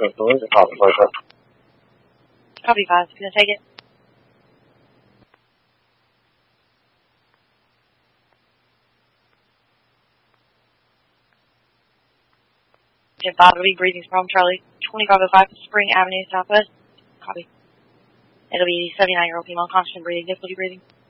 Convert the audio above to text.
Central, copy, pleasure. Copy 5. Gonna take it. Jet 5 will be breathing from Charlie 2505 Spring Avenue Southwest. Copy. It'll be 79-year-old female, constant breathing, difficulty breathing.